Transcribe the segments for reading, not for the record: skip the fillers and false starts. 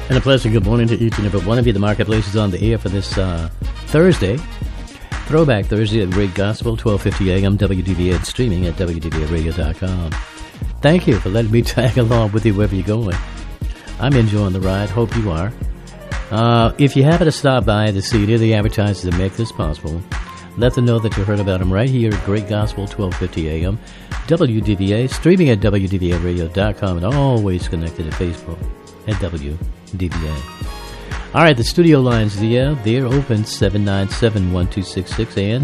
And a pleasant good morning to each and every one of you. The Marketplace is on the air for this Thursday, Throwback Thursday at Great Gospel, 1250 a.m. WDVA, and streaming at WDVAradio.com. Thank you for letting me tag along with you wherever you're going. I'm enjoying the ride. Hope you are. If you happen to stop by to see any of the advertisers that make this possible, let them know that you heard about them right here at Great Gospel, 1250 a.m. WDVA, streaming at WDVAradio.com, and always connected to Facebook at WDVA. All right, the studio lines, they're open 797-1266 and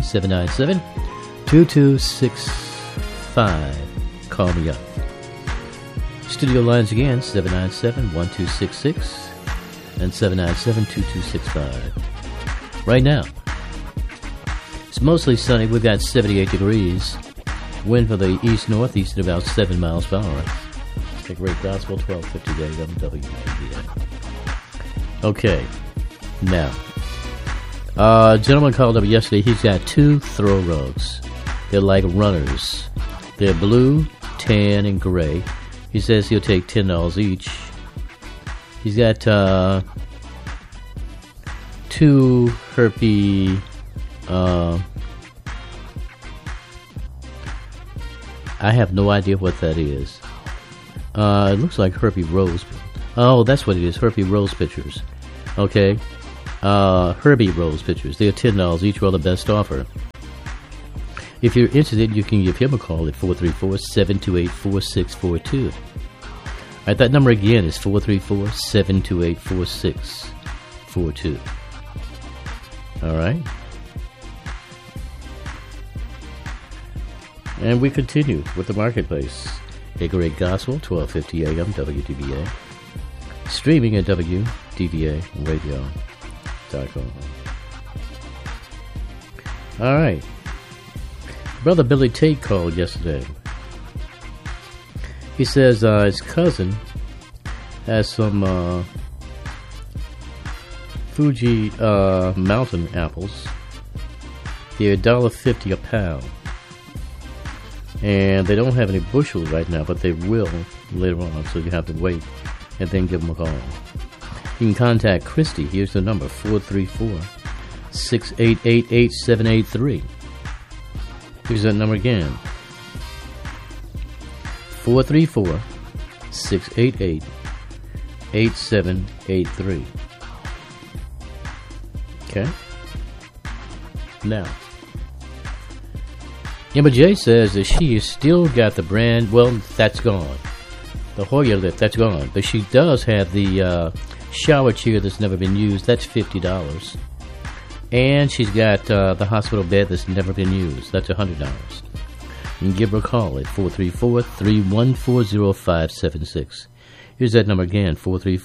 797-2265. Call me up. Studio lines again, 797-1266 and 797-2265. Right now, it's mostly sunny. We've got 78 degrees. Wind for the east-northeast at about 7 miles per hour. The Great Gospel, 1250 AM WDVA. Okay, now, a gentleman called up yesterday. He's got 2 throw rugs. They're like runners. They're blue, tan, and gray. He says he'll take $10 each. He's got 2 Herpy. I have no idea what that is. It looks like Herpy Rose. Oh, that's what it is. Herpy Rose pictures. Okay. Herbie Rose pictures. They're $10 each. Well, the best offer. If you're interested, you can give him a call at 434-728-4642. All right, that number again is 434-728-4642. All right. And we continue with the Marketplace. A Great Gospel, 1250 AM WDVA. Streaming at WDVAradio.com. All right. Brother Billy Tate called yesterday. He says his cousin has some Fuji mountain apples. They're $1.50 a pound. And they don't have any bushels right now, but they will later on, so you have to wait and then give them a call. You can contact Christy. Here's the number, 434-688-8783. Here's that number again, 434-688-8783. Okay? Now, Emma J says that she has still got the brand, well, that's gone. The Hoyer lift, that's gone. But she does have the shower chair that's never been used. That's $50. And she's got the hospital bed that's never been used. That's $100. You can give her a call at 434-314-0576. Here's that number again,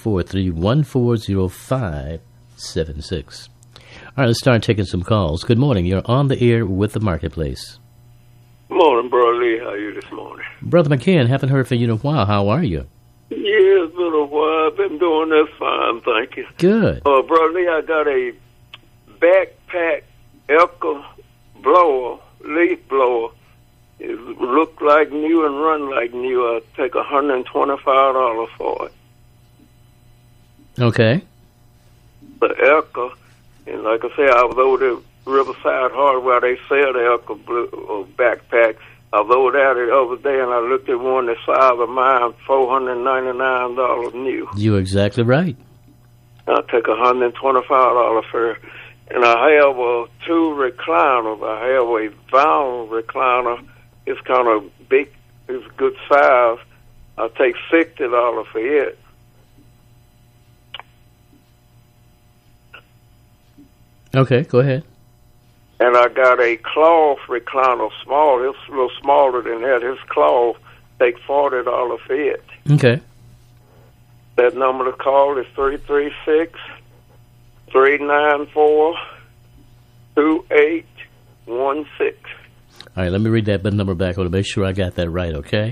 434-314-0576. All right, let's start taking some calls. Good morning. You're on the air with the Marketplace. Morning, Brother Lee. How are you this morning? Brother McCann, haven't heard from you in a while. How are you? Yeah, it's been a while. I've been doing this fine, thank you. Good. Brother Lee, I got a backpack Elka blower, leaf blower. It look like new and run like new. I'll take $125 for it. Okay. The Elka, and like I said, I was over there Riverside Hardware, they sell the Elka backpacks. I was over there the other day and I looked at one the size of mine, $499 new. You're exactly right. I'll take $125 for it. And I have 2 recliners. I have a vinyl recliner. It's kind of big. It's good size. I'll take $60 for it. Okay, go ahead. And I got a cloth recliner, small. It's a little smaller than that. It's cloth. Take $40 for it. Okay. That number to call is 336-394-2816. All right, let me read that number back. I want to make sure I got that right, okay?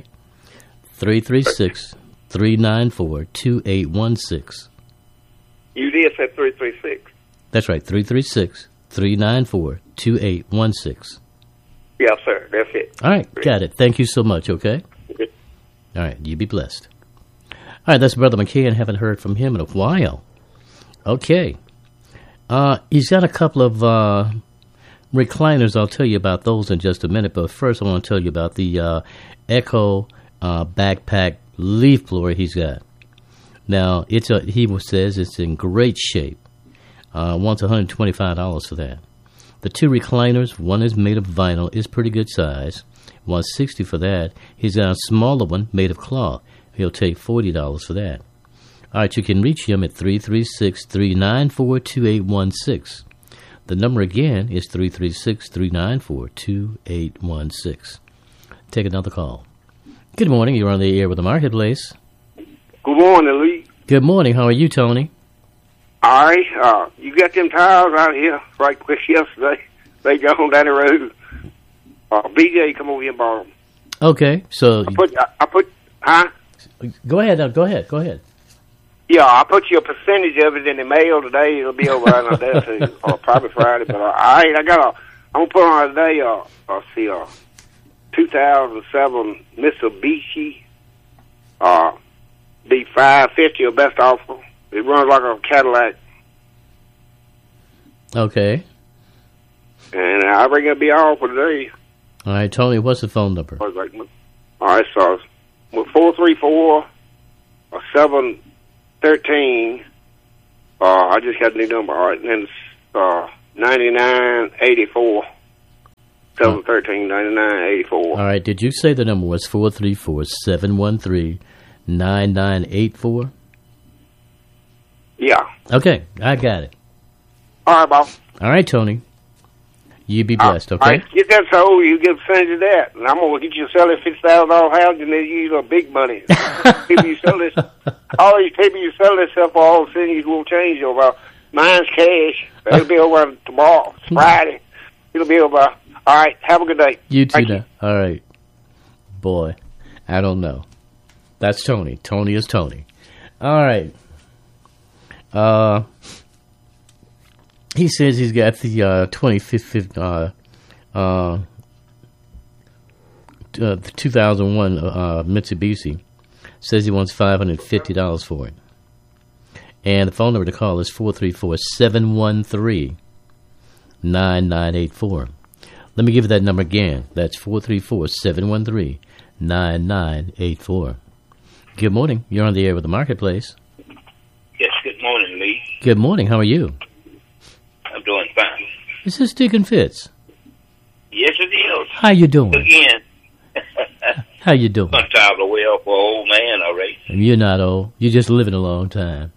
336-394-2816. You did say 336. That's right, 336-394-2816. Yes, sir. That's it. All right, got it. Thank you so much, okay? All right, you be blessed. right, that's Brother McKeon. Haven't heard from him in a while. Okay. He's got a couple of recliners. I'll tell you about those in just a minute. But first, I want to tell you about the Echo backpack leaf blower he's got. Now, he says it's in great shape. Wants $125 for that. The two recliners, one is made of vinyl, is pretty good size. Wants $60 for that. He's got a smaller one made of cloth. He'll take $40 for that. All right, you can reach him at 336-394-2816. The number again is 336-394-2816. Take another call. Good morning. You're on the air with the Marketplace. Good morning, Lee. Good morning. How are you, Tony? All right. You got them tires out here right quick yesterday. They gone down the road. BJ come over here and borrow them. Okay, so I put, huh? Go ahead. Yeah, I put you a percentage of it in the mail today. It'll be over on there too, or probably Friday. But I'm gonna put on today. 2007 Mitsubishi. Be $550 or best offer. It runs like a Cadillac. Okay. And I think it'll be all for today. All right, Tony, what's the phone number? All right, so 434-713. I just got a new number. All right, and then it's 9984. 713-9984. All right, did you say the number was 434-713-9984? Yeah. Okay, I got it. All right, boss. All right, Tony. You be blessed, okay? All right, get that sold, you get a percentage of that. And I'm going to get you to sell it $50,000 house, and then you get big money. People you sell this, all these people you sell this stuff for, all of a sudden you will change over. Mine's cash. It'll be over tomorrow. It's Friday. It'll be over. All right, have a good day. You too now. All right. Boy, I don't know. That's Tony. Tony is Tony. All right. He says he's got the 2001 Mitsubishi. Says he wants $550 for it. And the phone number to call is 434-713-9984. Let me give you that number again. That's 434-713-9984. Good morning. You're on the air with the Marketplace. Yes, good morning, Lee. Good morning. How are you? I'm doing fine. Is this Deacon Fitz? Yes, it is. How you doing? Again. How you doing? I'm tired of way up for an old man already. You're not old. You're just living a long time.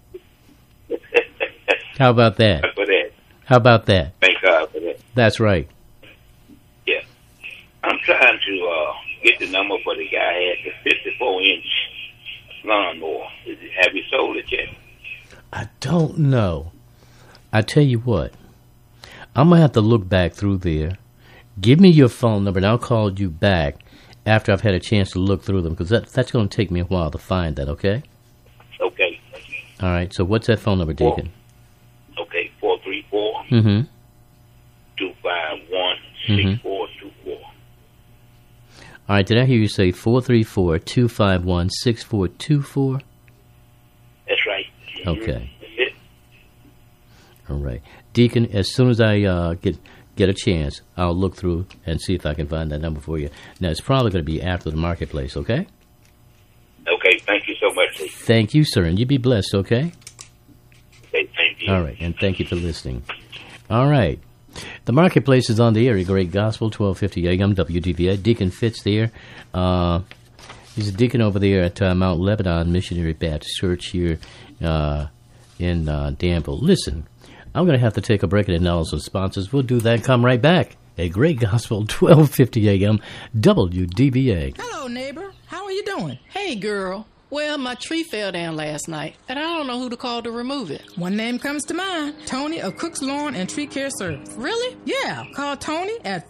How about that? For that. How about that? Thank God for that. That's right. Yeah. I'm trying to get the number for the guy who had the 54-inch lawnmower. Have you sold it yet? I don't know. I tell you what. I'm going to have to look back through there. Give me your phone number, and I'll call you back after I've had a chance to look through them, because that's going to take me a while to find that, okay? Okay. All right, so what's that phone number, Deacon? Okay, 434 Mm-hmm. 251-6424. All right, did I hear you say 434-251-6424? That's right. Okay. That's it. All right. Deacon, as soon as I get a chance, I'll look through and see if I can find that number for you. Now, it's probably going to be after the Marketplace, okay? Okay, thank you so much, Lee. Thank you, sir, and you be blessed, okay? Okay, thank you. All right, and thank you for listening. All right. The Marketplace is on the air. Great Gospel, 1250 AM, WDVA. Deacon Fitz there. He's a deacon over there at Mount Lebanon Missionary Baptist Church here in Danville. Listen, I'm going to have to take a break and acknowledge some sponsors. We'll do that and come right back. A Great Gospel, 1250 AM, WDVA. Hello, neighbor. How are you doing? Hey, girl. Well, my tree fell down last night, and I don't know who to call to remove it. One name comes to mind. Tony of Cook's Lawn and Tree Care Service. Really? Yeah. Call Tony at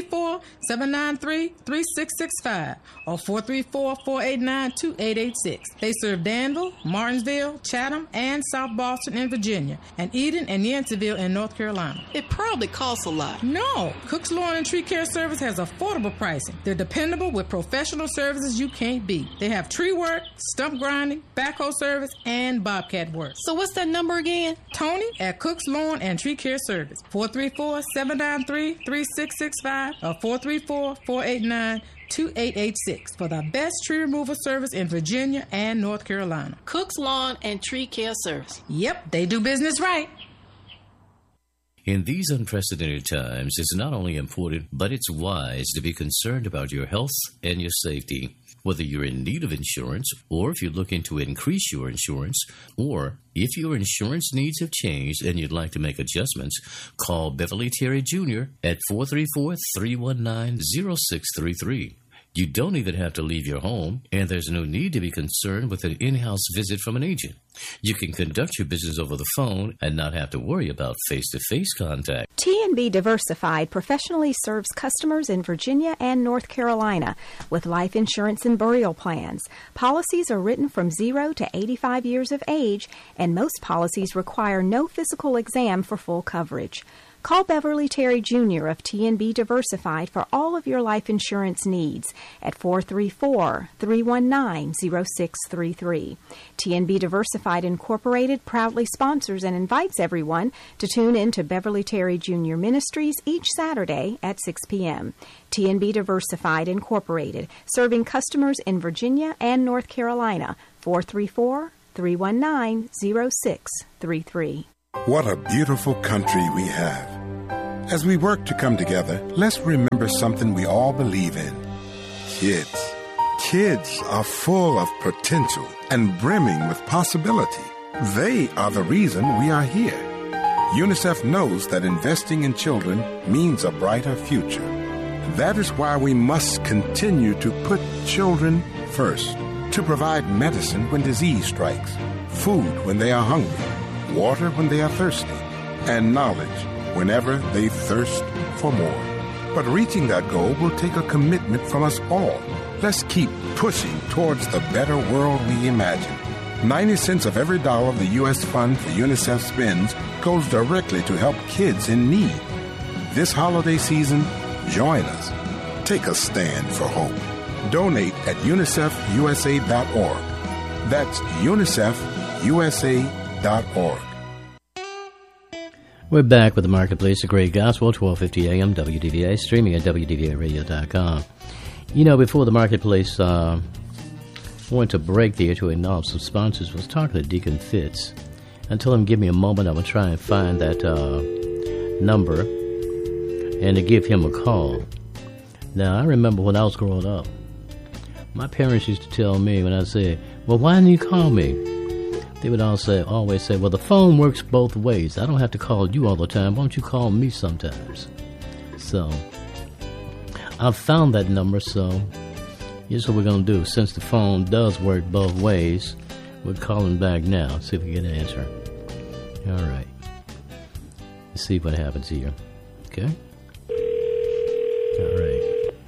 434-793-3665 or 434-489-2886. They serve Danville, Martinsville, Chatham, and South Boston in Virginia, and Eden and Yanceyville in North Carolina. It probably costs a lot. No. Cook's Lawn and Tree Care Service has affordable pricing. They're dependable with professional services you can't beat. They have tree work, stump grinding, backhoe service, and bobcat work. So what's that number again? Tony at Cook's Lawn and Tree Care Service, 434-793-3665 or 434-489-2886 for the best tree removal service in Virginia and North Carolina. Cook's Lawn and Tree Care Service. Yep, they do business right. In these unprecedented times, it's not only important, but it's wise to be concerned about your health and your safety. Whether you're in need of insurance, or if you're looking to increase your insurance, or if your insurance needs have changed and you'd like to make adjustments, call Beverly Terry Jr. at 434-319-0633. You don't even have to leave your home, and there's no need to be concerned with an in-house visit from an agent. You can conduct your business over the phone and not have to worry about face-to-face contact. T&B Diversified professionally serves customers in Virginia and North Carolina with life insurance and burial plans. Policies are written from 0 to 85 years of age, and most policies require no physical exam for full coverage. Call Beverly Terry Jr. of T&B Diversified for all of your life insurance needs at 434-319-0633. T&B Diversified Incorporated proudly sponsors and invites everyone to tune in to Beverly Terry Jr. Ministries each Saturday at 6 p.m. T&B Diversified Incorporated, serving customers in Virginia and North Carolina, 434-319-0633. What a beautiful country we have. As we work to come together, let's remember something we all believe in. Kids. Kids are full of potential and brimming with possibility. They are the reason we are here. UNICEF knows that investing in children means a brighter future. That is why we must continue to put children first, to provide medicine when disease strikes, food when they are hungry, water when they are thirsty, and knowledge whenever they thirst for more. But reaching that goal will take a commitment from us all. Let's keep pushing towards the better world we imagine. 90 cents of every dollar the U.S. Fund for UNICEF spends goes directly to help kids in need. This holiday season, join us. Take a stand for hope. Donate at unicefusa.org. That's unicefusa.org. We're back with the Marketplace of Great Gospel, 1250 AM, WDVA, streaming at WDVAradio.com. You know, before the Marketplace went to break there to acknowledge some sponsors, I was talking to Deacon Fitz. I told him, give me a moment, I'm going to try and find that number and to give him a call. Now, I remember when I was growing up, my parents used to tell me when I said, well, why didn't you call me? They would always say, well, the phone works both ways. I don't have to call you all the time. Why don't you call me sometimes? So, I've found that number, so here's what we're going to do. Since the phone does work both ways, we're calling back now. See if we get an answer. All right. Let's see what happens here. Okay? All right.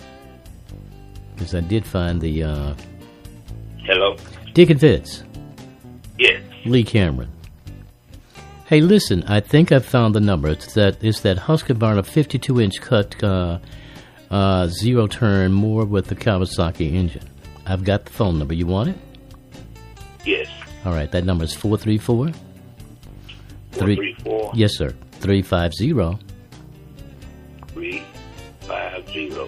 Because I did find the... Hello? Deacon Fitz. Yes. Lee Cameron. Hey, listen, I think I've found the number. It's that Husqvarna 52-inch cut zero-turn mower with the Kawasaki engine. I've got the phone number. You want it? Yes. All right, that number is 434. 434. Yes, sir. 350. 350.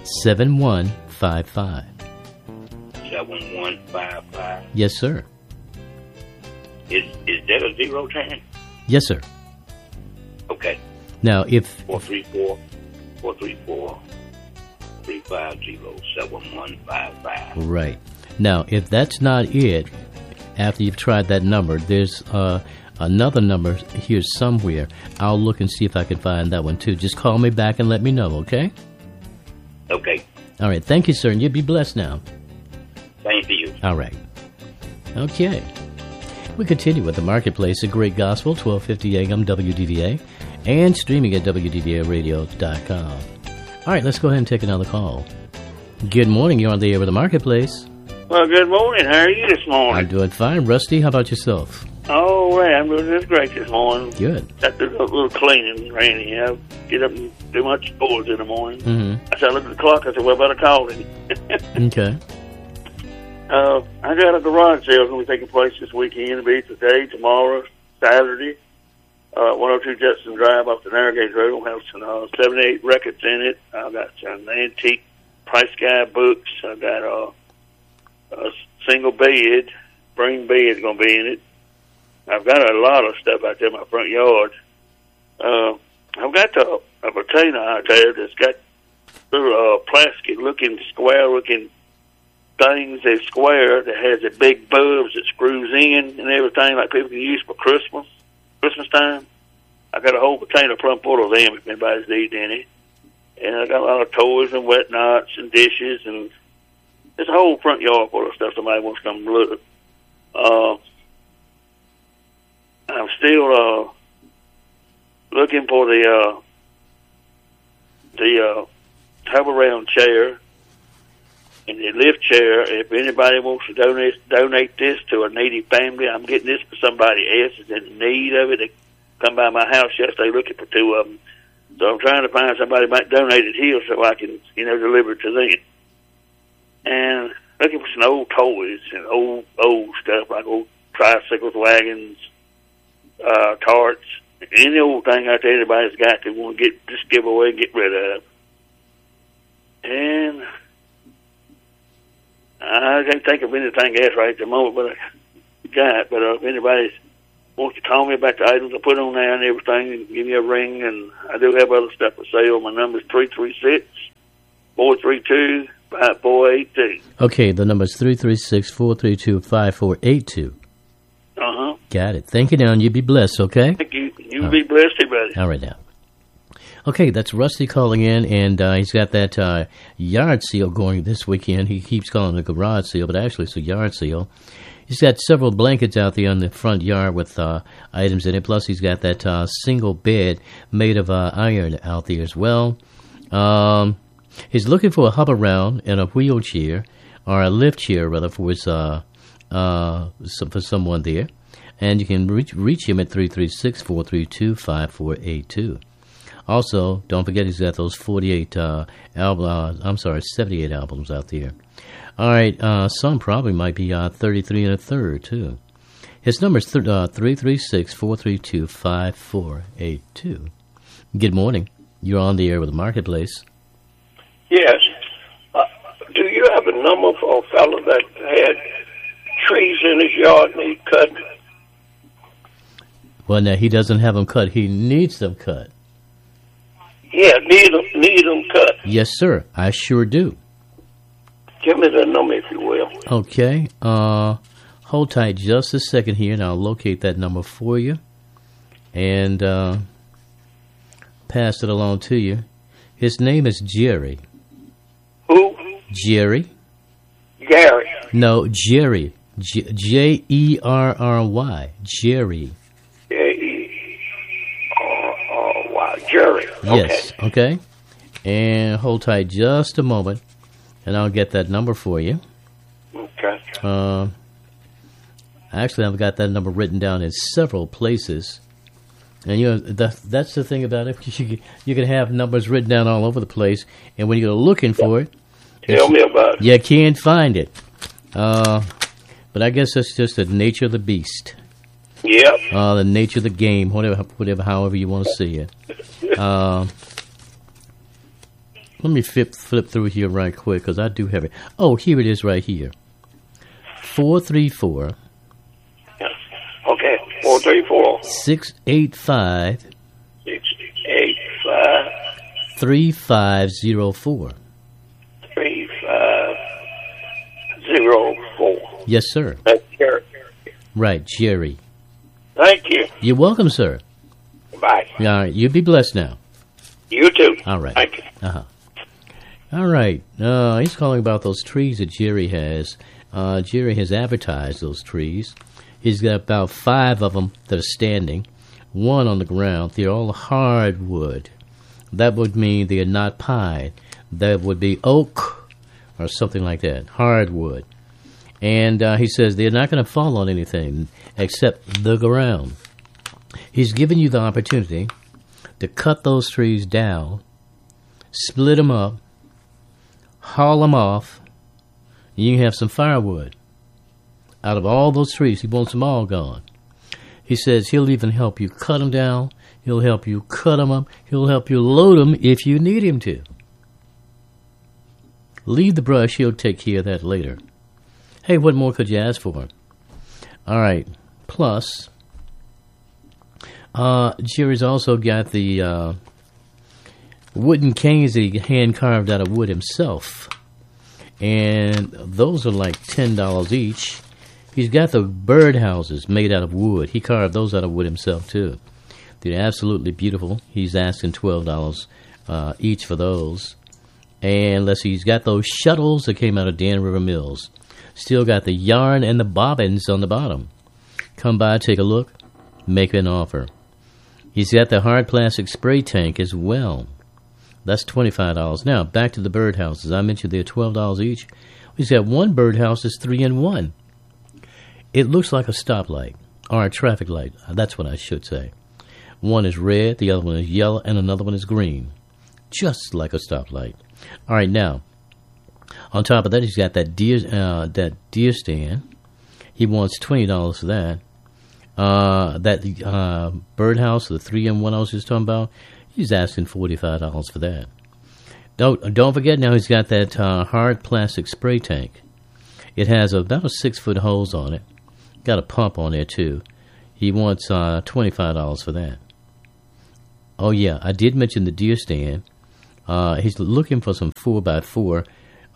7155. 7155. Yes, sir. Is that a zero turn? Yes, sir. Okay. Now, if 434 350 7155. Right. Now, if that's not it, after you've tried that number, there's another number here somewhere. I'll look and see if I can find that one too. Just call me back and let me know, okay? Okay. All right. Thank you, sir, and you be blessed now. Thank you. All right. Okay. We continue with the Marketplace of Great Gospel, 1250 AM WDVA, and streaming at WDVAradio.com. All right, let's go ahead and take another call. Good morning. You're on the air with the Marketplace. Well, good morning. How are you this morning? I'm doing fine. Rusty, how about yourself? Oh, right. I'm doing just great this morning. Good. Got to do a little cleaning, Randy. I get up and do my chores in the morning. Mm-hmm. I said, I look at the clock. I said, well, I better call him. Okay. I got a garage sale going to be taking place this weekend. It'll be today, tomorrow, Saturday. 102 Jetson Drive off the Narrow Gauge Road. We'll have some 78 records in it. I've got some antique price guide books. I've got a single bed, spring bed going to be in it. I've got a lot of stuff out there in my front yard. I've got a potato out there that's got little plastic-looking, square-looking things that's square that has the big bulbs that screws in and everything like people can use for Christmas time. I got a whole container plumb full of them if anybody's needing any. And I got a lot of toys and whatnots and dishes, and there's a whole front yard full of stuff somebody wants to come look. I'm still looking for the hover around chair and the lift chair. If anybody wants to donate this to a needy family, I'm getting this for somebody else that's in need of it. They come by my house yesterday looking for two of them. So I'm trying to find somebody who might donate it here so I can, deliver it to them. And looking for some old toys and old stuff like old tricycles, wagons, tarts, any old thing out there anybody's got they want to just give away and get rid of. And I can't think of anything else right at the moment, but if anybody wants to call me about the items I put on there and everything, and give me a ring, and I do have other stuff for sale. My number is 336-432-5482. Okay, the number is 336-432-5482. Uh-huh. Got it. Thank you, now, and you be blessed, okay? Thank you. You be blessed, too, buddy. All right, now. Okay, that's Rusty calling in, and he's got that yard sale going this weekend. He keeps calling it a garage sale, but actually it's a yard sale. He's got several blankets out there on the front yard with items in it, plus he's got that single bed made of iron out there as well. He's looking for a hub around and a wheelchair, or a lift chair, rather, for his for someone there. And you can reach him at 336-432-5482. Also, don't forget he's got those 78 albums out there. All right, some probably might be 33 1/3 too. His number is 336-432-5482. Good morning. You're on the air with the Marketplace. Yes. Do you have a number for a fellow that had trees in his yard need cut? Well, now he doesn't have them cut. He needs them cut. Yeah, need them cut. Yes, sir. I sure do. Give me the number, if you will. Okay. Hold tight just a second here, and I'll locate that number for you and pass it along to you. His name is Jerry. Who? Jerry. Gary. No, Jerry. Jerry. Jerry. Jerry. Yes. Okay. And hold tight just a moment, and I'll get that number for you. Okay. Actually, I've got that number written down in several places. And, that's the thing about it. You can have numbers written down all over the place, and when you're looking for it, tell me about it. You can't find it. But I guess that's just the nature of the beast. Yep. The nature of the game, whatever, however you want to see it. Let me flip through here right quick, because I do have it. Oh, here it is right here. 434. Okay, 434. 685. 685. 3504. 3504. Yes, sir. That's Jerry. Right, Jerry. Thank you. You're welcome, sir. Bye. All right, you be blessed now. You too. All right. Thank you. Uh-huh. All right. He's calling about those trees that Jerry has. Jerry has advertised those trees. He's got about 5 of them that are standing, 1 on the ground. They're all hardwood. That would mean they are not pine. That would be oak or something like that, hardwood. And he says they're not going to fall on anything except the ground. He's given you the opportunity to cut those trees down, split them up, haul them off, You can have some firewood. Out of all those trees, he wants them all gone. He says he'll even help you cut them down. He'll help you cut them up. He'll help you load them if you need him to. Leave the brush. He'll take care of that later. Hey, what more could you ask for? All right. Plus, Jerry's also got the wooden canes that he hand carved out of wood himself. And those are like $10 each. He's got the birdhouses made out of wood. He carved those out of wood himself, too. They're absolutely beautiful. He's asking $12 each for those. And let's see, he's got those shuttles that came out of Dan River Mills. Still got the yarn and the bobbins on the bottom. Come by, take a look, make an offer. He's got the hard plastic spray tank as well. That's $25. Now, back to the birdhouses. I mentioned they're $12 each. He's got one birdhouse that's 3-in-1. It looks like a stoplight, or a traffic light. That's what I should say. One is red, the other one is yellow, and another one is green. Just like a stoplight. All right, now, on top of that, he's got that deer stand. He wants $20 for that. That birdhouse, the 3-in-1 I was just talking about, he's asking $45 for that. Don't forget now he's got that hard plastic spray tank. It has about a 6-foot hose on it. Got a pump on there too. He wants $25 for that. Oh yeah, I did mention the deer stand. He's looking for some 4x4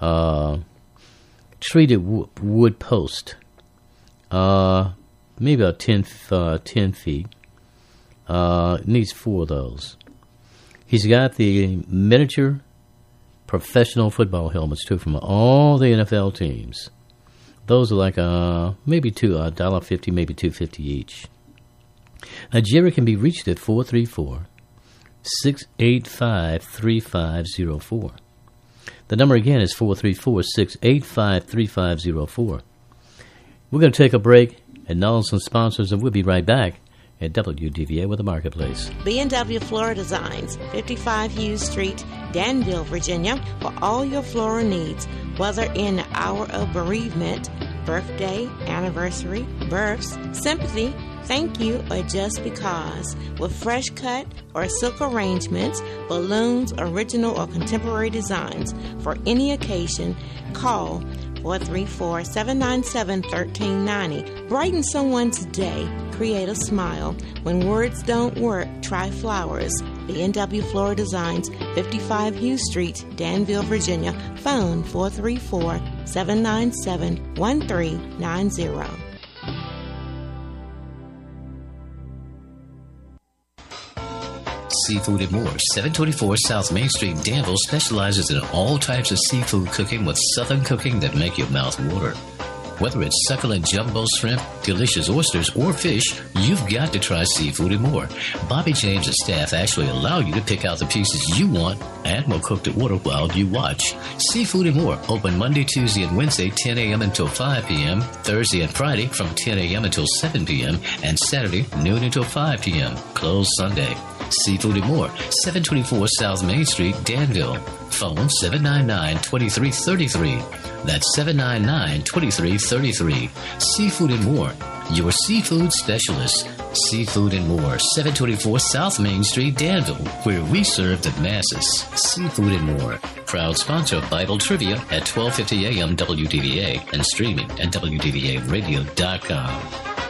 treated wood post. Maybe about 10 feet. Needs 4 of those. He's got the miniature professional football helmets too from all the NFL teams. Those are like maybe $1.50, maybe $2.50 each. Now Jerry can be reached at 434-685-3504. The number again is 434-685-3504. We're going to take a break, acknowledge some sponsors, and we'll be right back at WDVA with the Marketplace. B&W Floral Designs, 55 Hughes Street, Danville, Virginia, for all your floral needs, whether in the hour of bereavement, birthday, anniversary, births, sympathy, thank you, or just because. With fresh cut or silk arrangements, balloons, original or contemporary designs for any occasion, call 434-797-1390. Brighten someone's day. Create a smile. When words don't work, try flowers. B&W Floral Designs, 55 Hughes Street, Danville, Virginia. Phone 434-797-1390. Seafood and More, 724 South Main Street, Danville, specializes in all types of seafood cooking with southern cooking that make your mouth water. Whether it's succulent jumbo shrimp, delicious oysters, or fish, you've got to try Seafood and More. Bobby James and staff actually allow you to pick out the pieces you want and will cook to order while you watch. Seafood and More, open Monday, Tuesday, and Wednesday, 10 a.m. until 5 p.m., Thursday and Friday from 10 a.m. until 7 p.m., and Saturday, noon until 5 p.m., closed Sunday. Seafood and More, 724 South Main Street, Danville. Phone 799-2333. That's 799-2333. Seafood and More, your seafood specialist. Seafood and More, 724 South Main Street, Danville, where we serve the masses. Seafood and More, proud sponsor of Bible Trivia at 1250 AM WDVA and streaming at WDVAradio.com.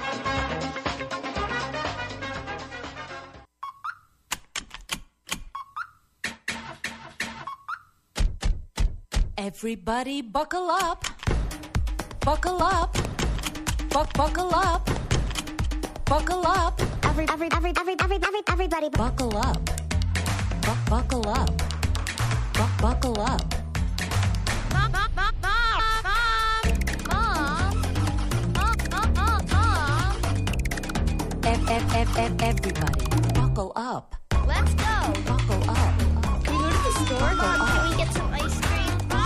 Everybody buckle up. Buckle up. Buckle up. Buckle up. Everybody buckle up. Buckle up. Buckle up. Everybody buckle up. Let's go. Buckle up. Can we go to the store? Can we get some ice cream?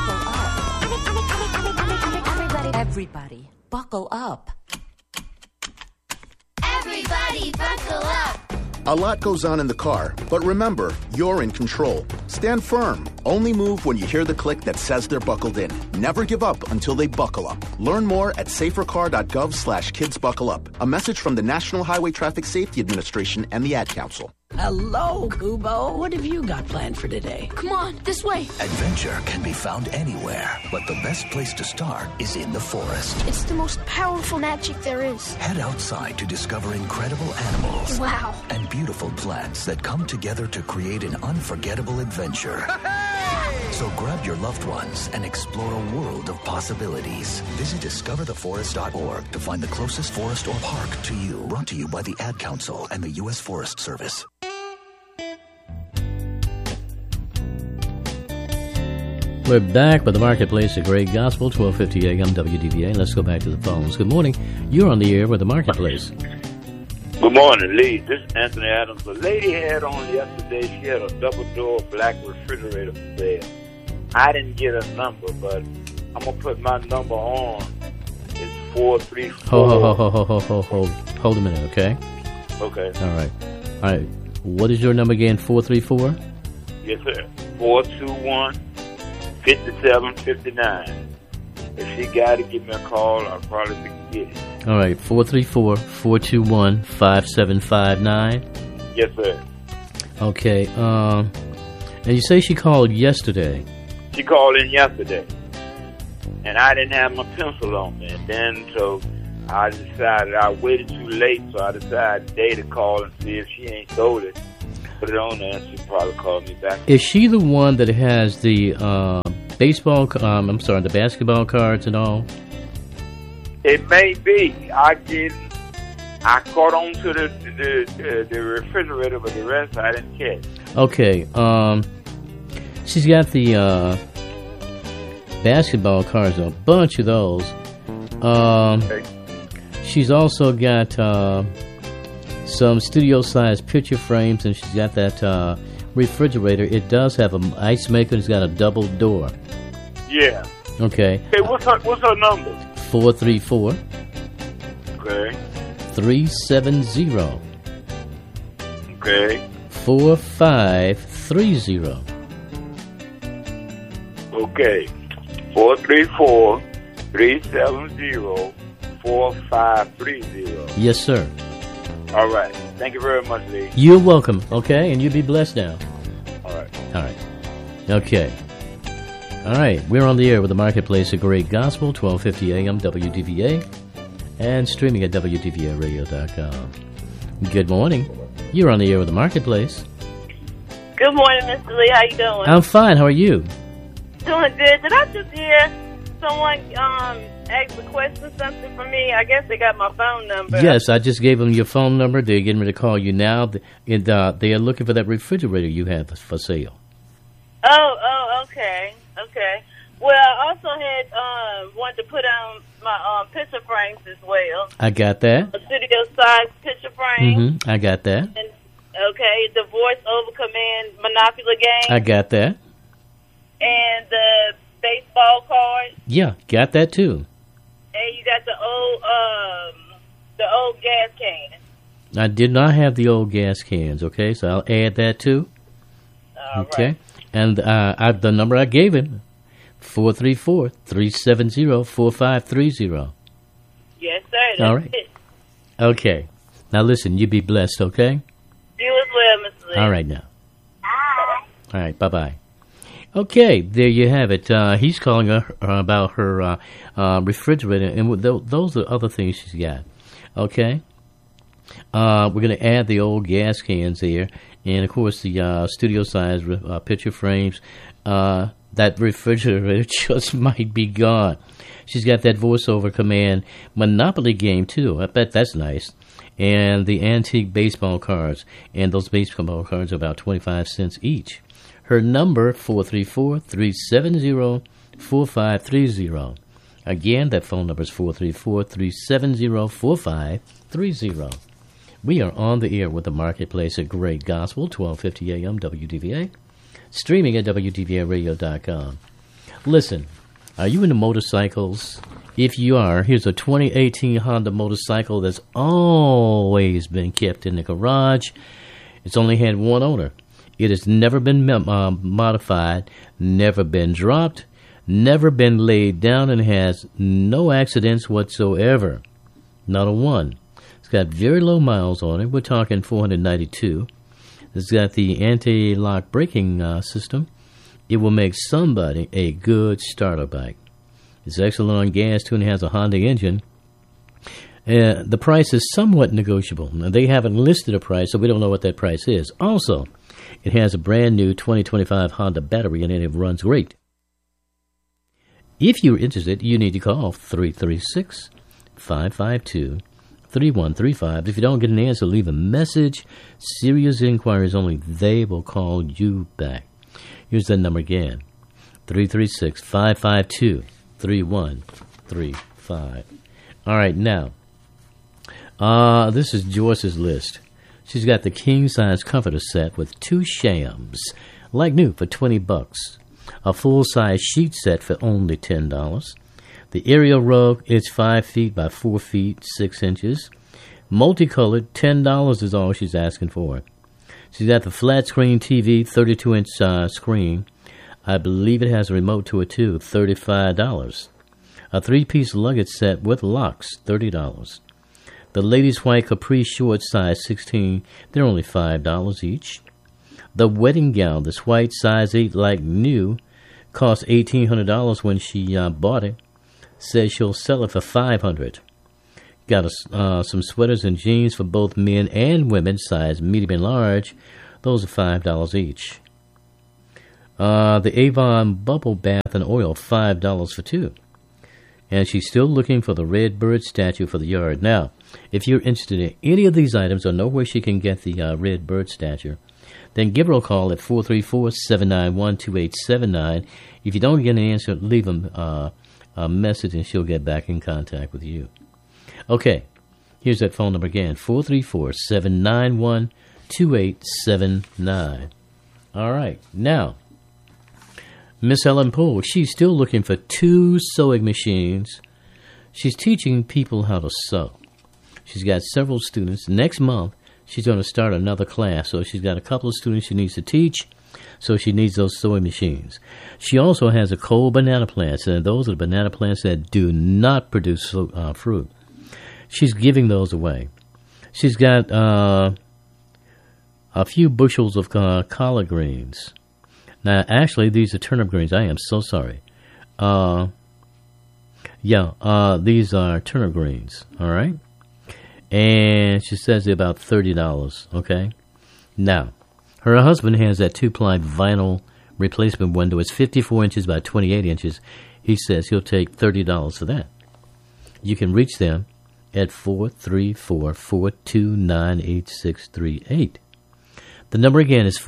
Everybody, buckle up. Everybody, buckle up. A lot goes on in the car, but remember, you're in control. Stand firm. Only move when you hear the click that says they're buckled in. Never give up until they buckle up. Learn more at safercar.gov/kidsbuckleup. A message from the National Highway Traffic Safety Administration and the Ad Council. Hello, Kubo. What have you got planned for today? Come on, this way. Adventure can be found anywhere, but the best place to start is in the forest. It's the most powerful magic there is. Head outside to discover incredible animals. Wow. And beautiful plants that come together to create an unforgettable adventure. So grab your loved ones and explore a world of possibilities. Visit discovertheforest.org to find the closest forest or park to you. Brought to you by the Ad Council and the U.S. Forest Service. We're back with the Marketplace, a great gospel, 1250 AM WDVA. Let's go back to the phones. Good morning. You're on the air with the Marketplace. Good morning, Lee. This is Anthony Adams. The lady had on yesterday, she had a double-door black refrigerator for sale. I didn't get a number, but I'm going to put my number on. It's 434. Hold a minute, okay? Okay. All right. What is your number again, 434? Yes, sir. 421-5759. If she got to give me a call, I'll probably get it. All right, 434-421-5759. Yes, sir. Okay, and you say she called yesterday. She called in yesterday, and I didn't have my pencil on me. And then, so I decided, I waited too late, so I decided today to call and see if she ain't sold it. Put it on there, and she'll probably call me back. Is she the one that has the the basketball cards and all? It may be. I caught on to the refrigerator, but the rest I didn't catch. Okay. She's got the basketball cards, a bunch of those. Okay. She's also got some studio-sized picture frames, and she's got that refrigerator. It does have an ice maker. It's got a double door. Yeah. Okay. Hey, what's her number? 434. Okay. 370. Okay. 4530. Okay. 434-370-4530. Yes, sir. All right. Thank you very much, Lee. You're welcome. Okay, and you be blessed now. All right. All right. Okay. All right. We're on the air with the Marketplace, a great gospel, 1250 AM WDVA, and streaming at WDVAradio.com. Good morning. You're on the air with the Marketplace. Good morning, Mr. Lee. How you doing? I'm fine. How are you? Doing good. Did I just hear someone ask a question, something from me? I guess they got my phone number. Yes, I just gave them your phone number. They're getting ready to call you now. And they are looking for that refrigerator you have for sale. Oh, okay. Well, I also had wanted to put on my picture frames as well. I got that. A studio-size picture frame. I got that. And, okay, the voice-over command Monopoly game. I got that. And the baseball card. Yeah, got that too. And you got the old gas can. I did not have the old gas cans, okay? So I'll add that too. Okay. Right. And the number I gave him, 434-370-4530. Yes, sir. That's all right. it. Okay. Now listen, you be blessed, okay? You as well, Mr. Lee. All right now. Bye. All right, bye-bye. Okay, there you have it. He's calling her about her refrigerator, and those are other things she's got. Okay? We're going to add the old gas cans here, and, of course, the studio-size picture frames. That refrigerator just might be gone. She's got that voice-over command Monopoly game, too. I bet that's nice. And the antique baseball cards. And those baseball cards are about 25 cents each. Her number, 434-370-4530. Again, that phone number is 434-370-4530. We are on the air with the Marketplace at Great Gospel, 1250 AM WDVA. Streaming at WDVAradio.com. Listen, are you into motorcycles? If you are, here's a 2018 Honda motorcycle that's always been kept in the garage. It's only had one owner. It has never been modified, never been dropped, never been laid down, and has no accidents whatsoever. Not a one. It's got very low miles on it. We're talking 492. It's got the anti-lock braking system. It will make somebody a good starter bike. It's excellent on gas, too, and has a Honda engine. The price is somewhat negotiable. Now, they haven't listed a price, so we don't know what that price is. Also, it has a brand new 2025 Honda battery, and it runs great. If you're interested, you need to call 336-552-3135. If you don't get an answer, leave a message. Serious inquiries only. They will call you back. Here's the number again. 336-552-3135. All right, now, this is Joyce's list. She's got the king-size comforter set with 2 shams, like new, for $20. A full-size sheet set for only $10. The aerial rug is 5 feet by 4 feet, 6 inches. Multicolored, $10 is all she's asking for. She's got the flat-screen TV, 32-inch screen. I believe it has a remote to it, too, $35. A 3-piece luggage set with locks, $30. The ladies' white capri shorts, size 16, they're only $5 each. The wedding gown, this white, size 8, like new, cost $1,800 when she bought it. Says she'll sell it for $500. Got some sweaters and jeans for both men and women, size medium and large. Those are $5 each. The Avon Bubble Bath and Oil, $5 for 2. And she's still looking for the red bird statue for the yard. Now, if you're interested in any of these items or know where she can get the red bird statue, then give her a call at 434-791-2879. If you don't get an answer, leave them a message and she'll get back in contact with you. Okay, here's that phone number again, 434-791-2879. All right, now, Miss Ellen Poole, she's still looking for 2 sewing machines. She's teaching people how to sew. She's got several students. Next month, she's going to start another class, so she's got a couple of students she needs to teach, so she needs those sewing machines. She also has a cold banana plants, and those are the banana plants that do not produce fruit. She's giving those away. She's got a few bushels of collard greens. Now, actually, these are turnip greens. I am so sorry. These are turnip greens, all right? And she says they're about $30, okay? Now, her husband has that 2-ply vinyl replacement window. It's 54 inches by 28 inches. He says he'll take $30 for that. You can reach them at 434-429-8638. The number again is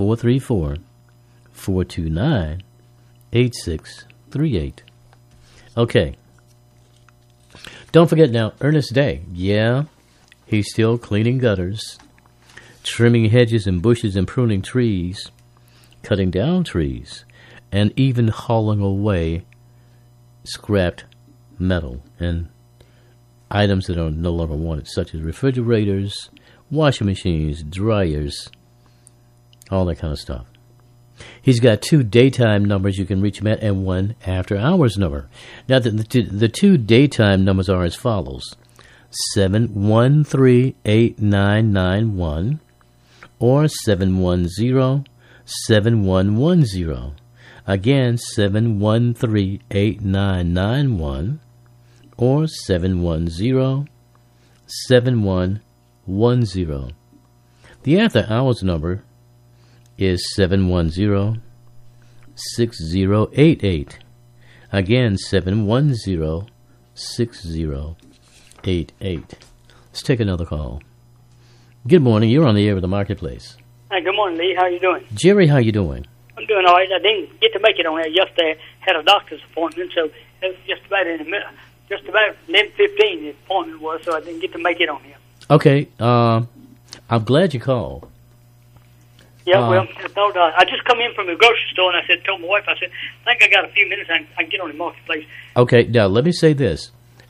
434-429-8638. Okay. Don't forget now, Ernest Day. Yeah, he's still cleaning gutters, trimming hedges and bushes and pruning trees, cutting down trees, and even hauling away scrapped metal and items that are no longer wanted, such as refrigerators, washing machines, dryers, all that kind of stuff. He's got 2 daytime numbers you can reach him at and 1 after-hours number. Now, the 2 daytime numbers are as follows: 713-8991 or 710-7110. Again, 713-8991 or 710-7110. The after-hours number is 710-6088. Again, 710-6088. Let's take another call. Good morning. You're on the air with the Marketplace. Hi, good morning, Lee. How you doing? Jerry, how you doing? I'm doing all right. I didn't get to make it on here yesterday. Had a doctor's appointment, so it was just about in the middle, just about 11:15 the appointment was, so I didn't get to make it on here. Okay. I'm glad you called. Yeah, I thought I just come in from the grocery store and I told my wife, I said, I think I got a few minutes. I can get on the Marketplace. Okay, now let me say this.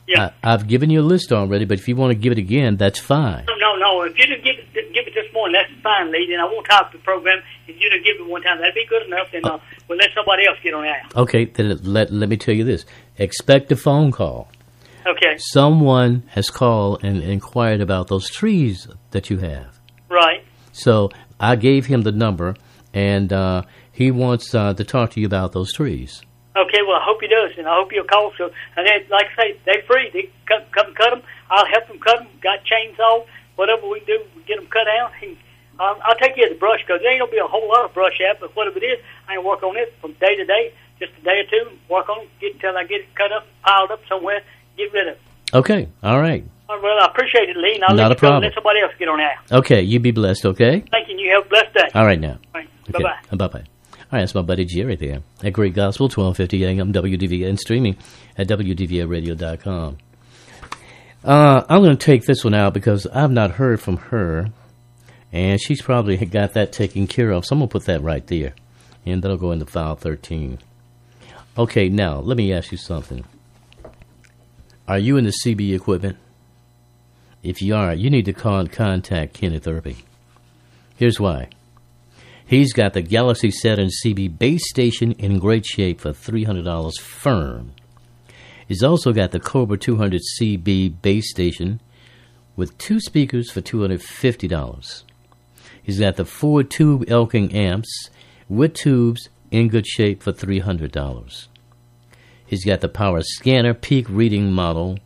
Yeah. I've given you a list already, but if you want to give it again, that's fine. No. If you didn't give it this morning, that's fine, lady. And I won't top the program. If you didn't give it one time, that'd be good enough. And we'll let somebody else get on air. Okay, then let me tell you this. Expect a phone call. Okay. Someone has called and inquired about those trees that you have. Right. So I gave him the number, and he wants to talk to you about those trees. Okay, well, I hope he does, and I hope he'll call. So, and they, like I say, they're free. They come cut them. I'll help them cut them. Got chainsaw, whatever we do, we get them cut out. I'll take you to the brush, because there ain't going to be a whole lot of brush out, but whatever it is, I can work on it from day to day, just a day or two, work on it, until I get it cut up, piled up somewhere, get rid of it. Okay, all right. Well, I appreciate it, Lee, and I'll Not let a problem. Let somebody else get on out. Okay, you be blessed, okay? Thank you, and you have a blessed day. All right, now. All right. Okay. Bye-bye. Bye-bye. All right, that's my buddy Jerry there at Great Gospel, 1250 AM WDVA, and streaming at WDVAradio.com. I'm going to take this one out because I've not heard from her, and she's probably got that taken care of. So I'm going to put that right there, and that'll go into file 13. Okay, now, let me ask you something. Are you in the CB equipment? If you are, you need to contact Kenneth Irby. Here's why. He's got the Galaxy Saturn CB base station in great shape for $300 firm. He's also got the Cobra 200 CB base station with 2 speakers for $250. He's got the 4 tube Elking amps with tubes in good shape for $300. He's got the Power Scanner peak reading model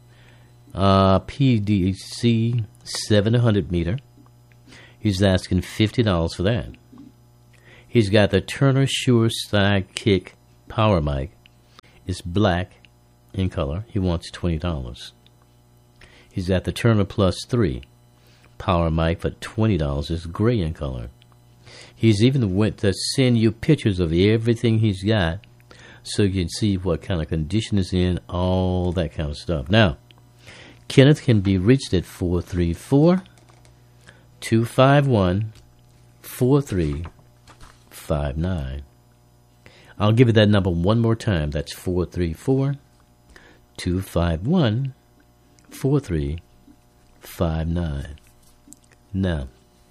PDC 700 meter. He's asking $50 for that. He's got the Turner Shure Sidekick power mic. It's black in color. He wants $20. He's got the Turner Plus 3 power mic for $20. It's gray in color. He's even went to send you pictures of everything he's got so you can see what kind of condition it's in, all that kind of stuff. Now, Kenneth can be reached at 434-251-4359. I'll give you that number one more time. That's 434-251-4359. Now,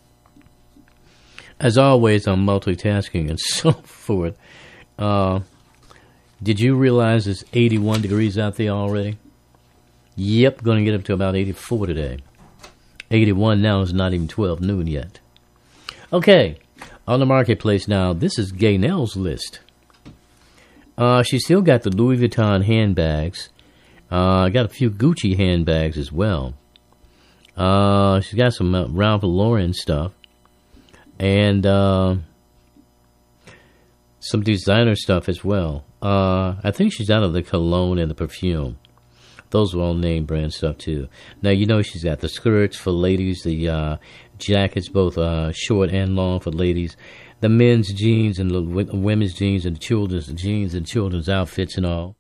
as always, I'm multitasking and so forth. Did you realize it's 81 degrees out there already? Yep, going to get up to about 84 today. 81 now is not even 12 noon yet. Okay, on the marketplace now, this is Gaynell's list. She still got the Louis Vuitton handbags. Got a few Gucci handbags as well. She's got some Ralph Lauren stuff. And some designer stuff as well. I think she's out of the cologne and the perfume. Those are all name brand stuff too. Now, you know she's got the skirts for ladies, the jackets, both short and long for ladies, the men's jeans and the women's jeans and the children's jeans and children's outfits and all.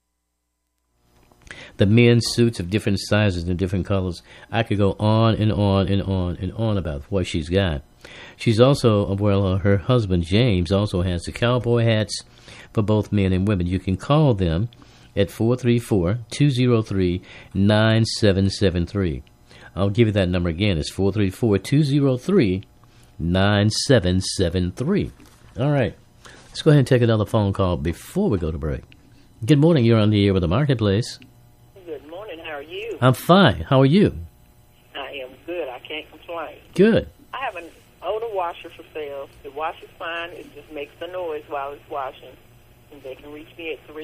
The men's suits of different sizes and different colors. I could go on and on and on and on about what she's got. She's also, well, her husband James also has the cowboy hats for both men and women. You can call them at 434-203-9773. I'll give you that number again. It's 434-203-9773. All right. Let's go ahead and take another phone call before we go to break. Good morning. You're on the air with the Marketplace. Good morning. How are you? I'm fine. How are you? I am good. I can't complain. Good. I have an older washer for sale. The washer's fine. It just makes the noise while it's washing. And they can reach me at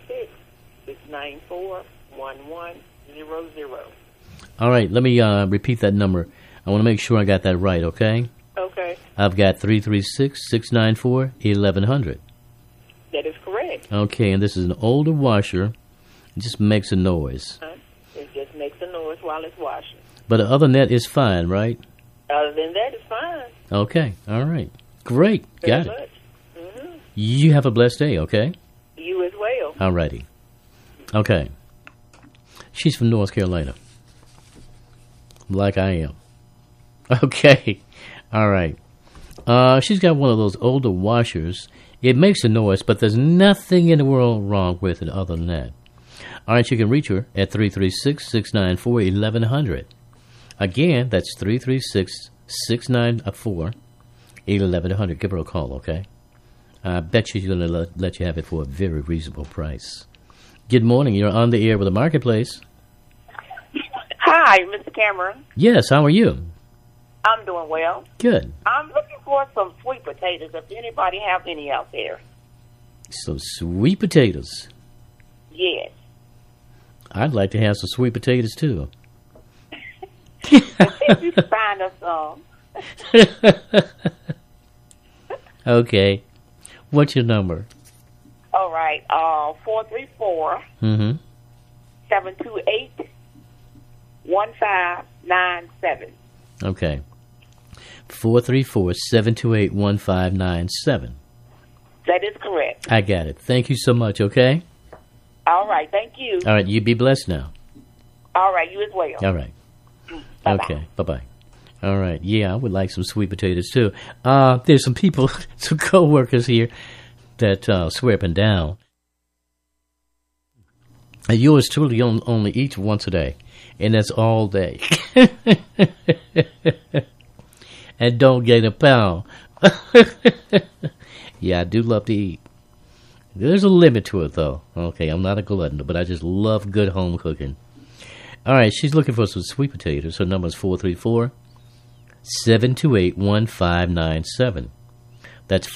336-694-1100. All right, let me repeat that number. I want to make sure I got that right, okay? Okay. I've got 336-694-1100. That is correct. Okay, and this is an older washer. It just makes a noise. It just makes a noise while it's washing. But other than that, it's fine, right? Other than that, it's fine. Okay, all right. Great, got it. Much. Mm-hmm. You have a blessed day, okay? You as well. All righty. Okay. She's from North Carolina. Like I am. Okay. All right. She's got one of those older washers. It makes a noise, but there's nothing in the world wrong with it other than that. All right, you can reach her at 336-694-1100. Again, that's 336-694-1100. Give her a call, okay? I bet she's going to let you have it for a very reasonable price. Good morning. You're on the air with the Marketplace. Hi, Mr. Cameron. Yes, how are you? I'm doing well. Good. I'm looking for some sweet potatoes, if anybody have any out there. Some sweet potatoes. Yes. I'd like to have some sweet potatoes, too. If you find us some. Okay. What's your number? All right. 434 728 1597. Okay. 434-728-1597. That is correct. I got it. Thank you so much, okay? All right. Thank you. All right. You be blessed now. All right. You as well. All right. Bye-bye. Okay. Bye-bye. All right. Yeah, I would like some sweet potatoes, too. There's some people, some co-workers here that swear up and down. And yours truly only eats once a day. And that's all day. And don't gain a pound. Yeah, I do love to eat. There's a limit to it, though. Okay, I'm not a glutton, but I just love good home cooking. All right, she's looking for some sweet potatoes. Her number is 434-728-1597. That's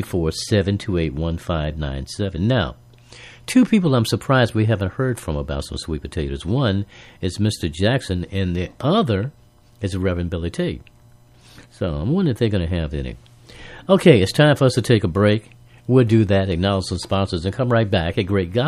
434-728-1597. Now, two people I'm surprised we haven't heard from about some sweet potatoes. One is Mr. Jackson, and the other is Reverend Billy T. So I'm wondering if they're going to have any. Okay, it's time for us to take a break. We'll do that, acknowledge some sponsors, and come right back at Great Gospel.